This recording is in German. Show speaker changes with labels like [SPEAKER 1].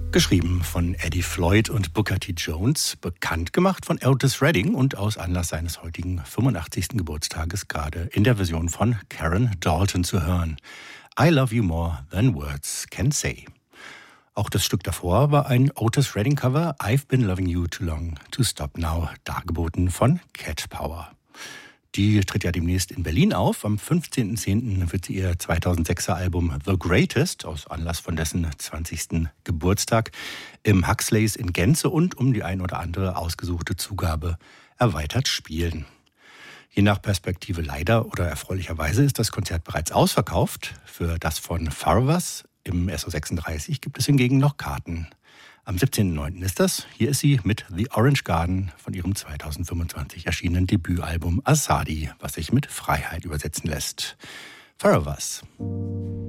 [SPEAKER 1] Geschrieben von Eddie Floyd und Booker T. Jones, bekannt gemacht von Otis Redding und aus Anlass seines heutigen 85. Geburtstages gerade in der Version von Karen Dalton zu hören. I Love You More Than Words Can Say. Auch das Stück davor war ein Otis Redding-Cover, I've Been Loving You Too Long to Stop Now, dargeboten von Cat Power. Die tritt ja demnächst in Berlin auf. Am 15.10. wird sie ihr 2006er Album The Greatest, aus Anlass von dessen 20. Geburtstag, im Huxleys in Gänze und um die ein oder andere ausgesuchte Zugabe erweitert spielen. Je nach Perspektive leider oder erfreulicherweise ist das Konzert bereits ausverkauft. Für das von Farvas im SO36 gibt es hingegen noch Karten. Am 17.09. ist das. Hier ist sie mit The Orange Garden von ihrem 2025 erschienenen Debütalbum Asadi, was sich mit Freiheit übersetzen lässt. Farvas.